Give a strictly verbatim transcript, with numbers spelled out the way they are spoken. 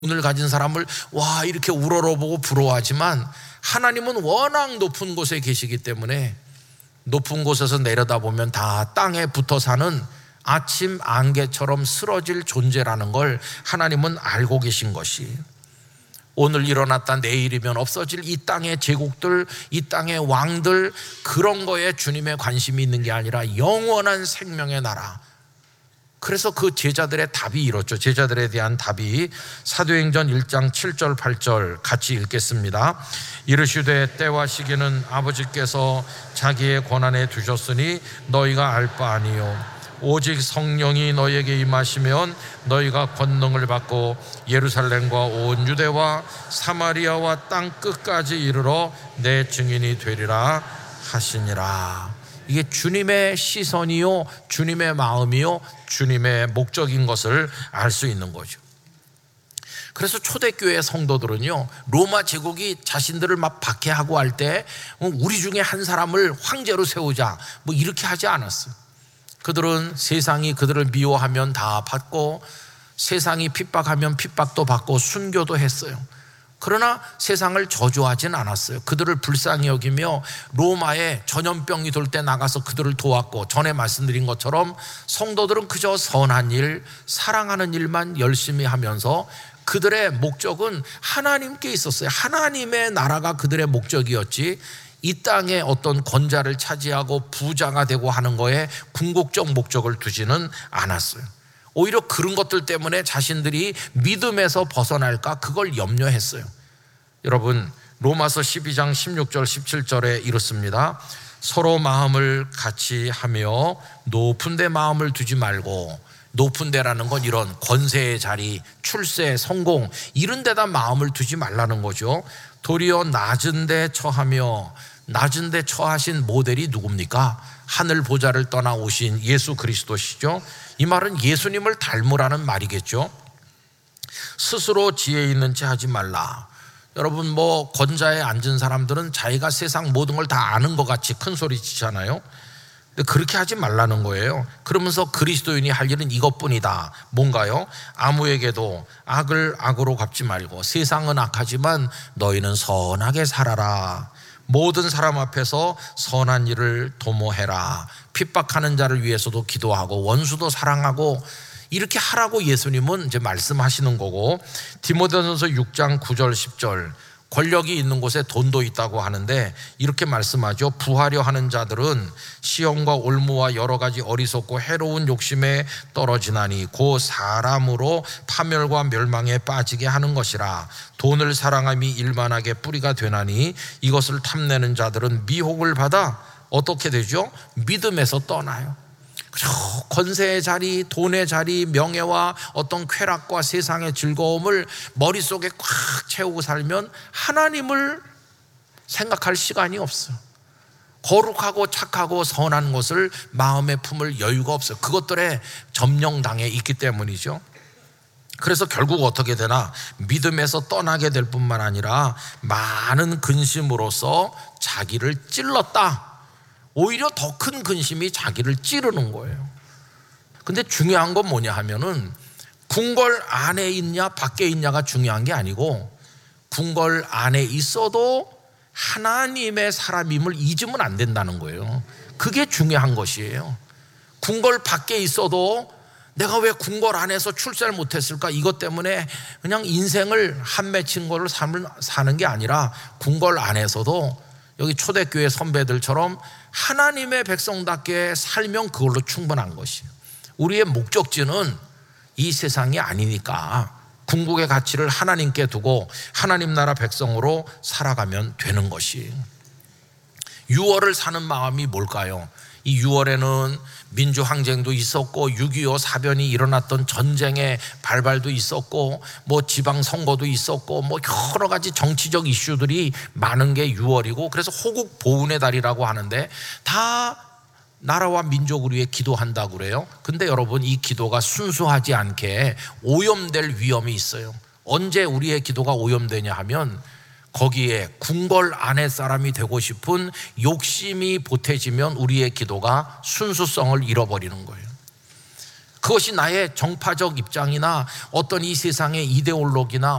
돈을 가진 사람을 와 이렇게 우러러보고 부러워하지만 하나님은 워낙 높은 곳에 계시기 때문에 높은 곳에서 내려다보면 다 땅에 붙어 사는 아침 안개처럼 쓰러질 존재라는 걸 하나님은 알고 계신 것이, 오늘 일어났다 내일이면 없어질 이 땅의 제국들, 이 땅의 왕들, 그런 거에 주님의 관심이 있는 게 아니라 영원한 생명의 나라. 그래서 그 제자들의 답이 이렇죠. 제자들에 대한 답이 사도행전 일 장 칠 절 팔 절 같이 읽겠습니다. 이르시되 때와 시기는 아버지께서 자기의 권한에 두셨으니 너희가 알 바 아니요 오직 성령이 너희에게 임하시면 너희가 권능을 받고 예루살렘과 온 유대와 사마리아와 땅 끝까지 이르러 내 증인이 되리라 하시니라. 이게 주님의 시선이요, 주님의 마음이요, 주님의 목적인 것을 알 수 있는 거죠. 그래서 초대교회 성도들은요, 로마 제국이 자신들을 막 박해하고 할 때 우리 중에 한 사람을 황제로 세우자 뭐 이렇게 하지 않았어요. 그들은 세상이 그들을 미워하면 다 받고, 세상이 핍박하면 핍박도 받고 순교도 했어요. 그러나 세상을 저주하진 않았어요. 그들을 불쌍히 여기며 로마에 전염병이 돌 때 나가서 그들을 도왔고, 전에 말씀드린 것처럼 성도들은 그저 선한 일, 사랑하는 일만 열심히 하면서 그들의 목적은 하나님께 있었어요. 하나님의 나라가 그들의 목적이었지 이 땅에 어떤 권자를 차지하고 부자가 되고 하는 거에 궁극적 목적을 두지는 않았어요. 오히려 그런 것들 때문에 자신들이 믿음에서 벗어날까 그걸 염려했어요. 여러분, 로마서 십이 장 십육 절 십칠 절에 이렇습니다. 서로 마음을 같이 하며 높은 데 마음을 두지 말고, 높은 데라는 건 이런 권세의 자리, 출세, 성공 이런 데다 마음을 두지 말라는 거죠. 도리어 낮은 데 처하며, 낮은 데 처하신 모델이 누굽니까? 하늘 보좌를 떠나 오신 예수 그리스도시죠. 이 말은 예수님을 닮으라는 말이겠죠. 스스로 지혜 있는 체 하지 말라. 여러분, 뭐 권자에 앉은 사람들은 자기가 세상 모든 걸 다 아는 것 같이 큰 소리 치잖아요. 근데 그렇게 하지 말라는 거예요. 그러면서 그리스도인이 할 일은 이것뿐이다. 뭔가요? 아무에게도 악을 악으로 갚지 말고, 세상은 악하지만 너희는 선하게 살아라. 모든 사람 앞에서 선한 일을 도모해라. 핍박하는 자를 위해서도 기도하고 원수도 사랑하고, 이렇게 하라고 예수님은 이제 말씀하시는 거고, 디모데전서 육 장 구 절 십 절, 권력이 있는 곳에 돈도 있다고 하는데 이렇게 말씀하죠. 부하려 하는 자들은 시험과 올무와 여러 가지 어리석고 해로운 욕심에 떨어지나니 곧 사람으로 파멸과 멸망에 빠지게 하는 것이라. 돈을 사랑함이 일만하게 뿌리가 되나니 이것을 탐내는 자들은 미혹을 받아 어떻게 되죠? 믿음에서 떠나요. 권세의 자리, 돈의 자리, 명예와 어떤 쾌락과 세상의 즐거움을 머릿속에 꽉 채우고 살면 하나님을 생각할 시간이 없어요. 거룩하고 착하고 선한 것을 마음에 품을 여유가 없어요. 그것들에 점령당해 있기 때문이죠. 그래서 결국 어떻게 되나, 믿음에서 떠나게 될 뿐만 아니라 많은 근심으로써 자기를 찔렀다. 오히려 더 큰 근심이 자기를 찌르는 거예요. 근데 중요한 건 뭐냐 하면은 궁궐 안에 있냐 밖에 있냐가 중요한 게 아니고, 궁궐 안에 있어도 하나님의 사람임을 잊으면 안 된다는 거예요. 그게 중요한 것이에요. 궁궐 밖에 있어도 내가 왜 궁궐 안에서 출세를 못했을까, 이것 때문에 그냥 인생을 한 맺힌 거를 사는 게 아니라, 궁궐 안에서도 여기 초대교회 선배들처럼 하나님의 백성답게 살면 그걸로 충분한 것이에요. 우리의 목적지는 이 세상이 아니니까 궁극의 가치를 하나님께 두고 하나님 나라 백성으로 살아가면 되는 것이. 유월을 사는 마음이 뭘까요? 이 유월에는 민주항쟁도 있었고 육이오 사변이 일어났던 전쟁의 발발도 있었고 뭐 지방선거도 있었고 뭐 여러 가지 정치적 이슈들이 많은 게 유월이고, 그래서 호국 보훈의 달이라고 하는데 다 나라와 민족을 위해 기도한다고 그래요. 근데 여러분, 이 기도가 순수하지 않게 오염될 위험이 있어요. 언제 우리의 기도가 오염되냐 하면, 거기에 궁궐 안의 사람이 되고 싶은 욕심이 보태지면 우리의 기도가 순수성을 잃어버리는 거예요. 그것이 나의 정파적 입장이나 어떤 이 세상의 이데올로기나